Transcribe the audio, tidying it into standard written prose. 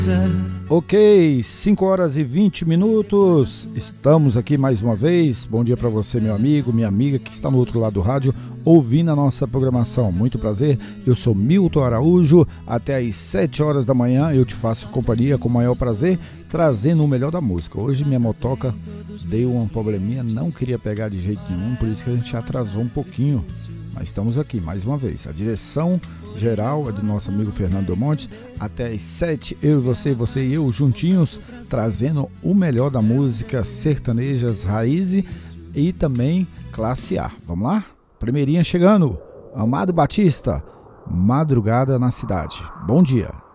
Ok, 5 horas e 20 minutos, estamos aqui mais uma vez. Bom dia para você, meu amigo, minha amiga que está no outro lado do rádio ouvindo a nossa programação. Muito prazer, eu sou Milton Araújo. Até às 7 horas da manhã eu te faço companhia com o maior prazer, trazendo o melhor da música. Hoje minha motoca deu um probleminha, não queria pegar de jeito nenhum, por isso que a gente atrasou um pouquinho. Mas estamos aqui mais uma vez. A direção geral é do nosso amigo Fernando Belmonte. Até às 7, eu e você e eu juntinhos, trazendo o melhor da música sertanejas raiz e também classe A. Vamos lá? Primeirinha chegando. Amado Batista, Madrugada na Cidade. Bom dia.